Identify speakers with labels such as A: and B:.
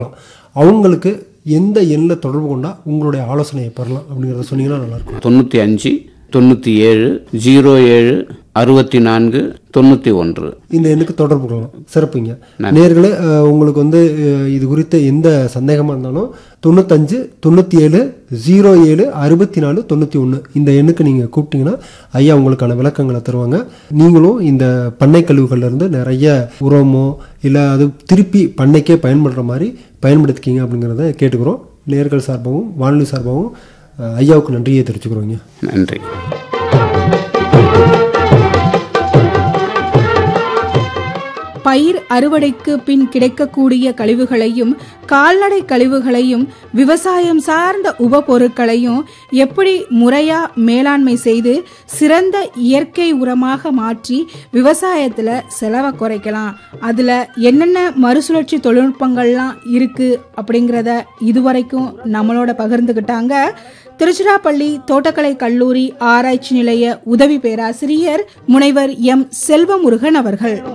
A: அவங்களுக்கு எந்த எண்ணில் தொடர்பு கொண்டா உங்களுடைய ஆலோசனையை பெறலாம் அப்படிங்கிறத சொன்னீங்கன்னா நல்லாயிருக்கும்.
B: 95 97 07 64 91
A: இந்த எண்ணுக்கு தொடர்பு கொள்ளலாம். சிறப்புங்க. நேயர்களே, உங்களுக்கு இது குறித்த எந்த சந்தேகமாக இருந்தாலும் 95 97 07 64 91 இந்த எண்ணுக்கு நீங்கள் கூப்பிட்டீங்கன்னா ஐயா உங்களுக்கான விளக்கங்களை தருவாங்க. நீங்களும் இந்த பண்ணை கழிவுகள்லேருந்து நிறைய உரமோ இல்லை அது திருப்பி பண்ணைக்கே பயன்படுற மாதிரி பயன்படுத்திக்கிங்க அப்படிங்கிறத கேட்டுக்கிறோம். நேயர்கள் சார்பாகவும் வானொலி சார்பாகவும் ஐயாவுக்கு நன்றியை தெரிவிச்சுக்கிறோங்க.
B: நன்றி.
C: பயிர் அறுவடைக்கு பின் கிடைக்கக்கூடிய கழிவுகளையும் கால்நடை கழிவுகளையும் விவசாயம் சார்ந்த உப பொருட்களையும் எப்படி முறையா மேலாண்மை செய்து சிறந்த இயற்கை உரமாக மாற்றி விவசாயத்துல செலவை குறைக்கலாம், அதுல என்னென்ன மறுசுழற்சி தொழில்நுட்பங்கள்லாம் இருக்கு அப்படிங்கிறத இதுவரைக்கும் நம்மளோட பகிர்ந்துகிட்டாங்க திருச்சிராப்பள்ளி தோட்டக்கலை கல்லூரி ஆராய்ச்சி நிலைய உதவி பேராசிரியர் முனைவர் எம் செல்வமுருகன் அவர்கள்.